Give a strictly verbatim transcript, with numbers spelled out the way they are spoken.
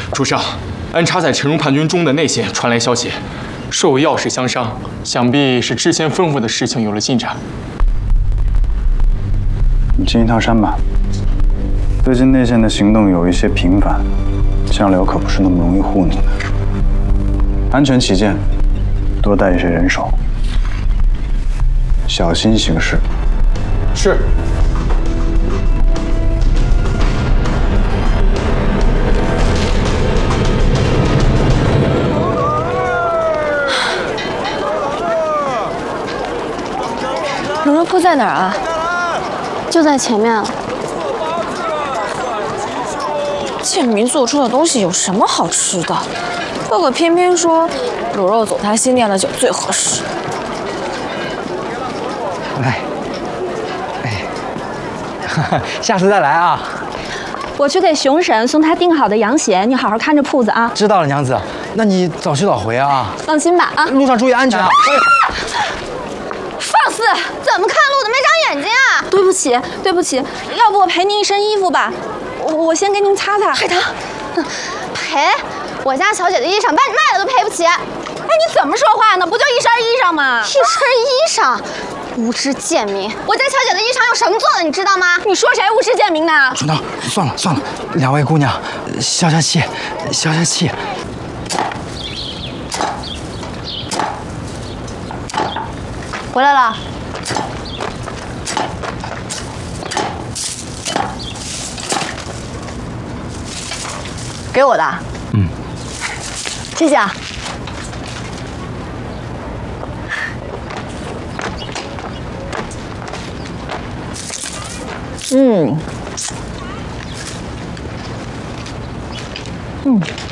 主上，恩查在陈荣叛军中的内线传来消息，说有要事相商，想必是之前吩咐的事情有了进展。 你进一趟山吧。最近内线的行动有一些频繁，相柳可不是那么容易糊弄的。安全起见，多带一些人手，小心行事。 是。 牛肉铺在哪儿啊？ 就在前面。 建民做出的东西有什么好吃的？哥哥偏偏说卤肉走他新酿的酒最合适。 哎，哎，哈哈，下次再来啊！ 我去给熊婶送他订好的羊血，你好好看着铺子啊。 知道了，娘子，那你早去早回啊。 放心吧啊， 路上注意安全啊！ 放肆！怎么看路的没长眼睛啊？对不起，对不起，要不我赔您一身衣服吧？我我先给您擦擦。 海棠，赔？我家小姐的衣裳把你卖了都赔不起。哎， 你怎么说话呢？不就一身衣裳吗？ 一身衣裳，无知贱民！我家小姐的衣裳用什么做的？你知道吗？ 你说谁无知贱民呢？ 春桃，算了算了，两位姑娘，消消气，消消气。 回来了。给我的。 嗯。 谢谢啊。嗯。嗯。